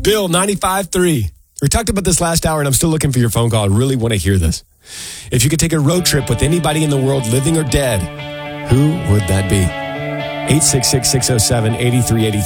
Bill, 95.3. We talked about this last hour, and I'm still looking for your phone call. I really want to hear this. If you could take a road trip with anybody in the world, living or dead, who would that be? 866-607-8383.